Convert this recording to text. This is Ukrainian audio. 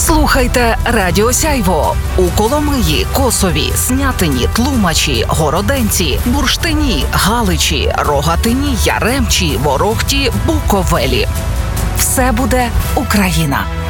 Слухайте Радіо Сяйво у Коломиї, Косові, Снятині, Тлумачі, Городенці, Бурштині, Галичі, Рогатині, Яремчі, Ворохті, Буковелі. Все буде Україна.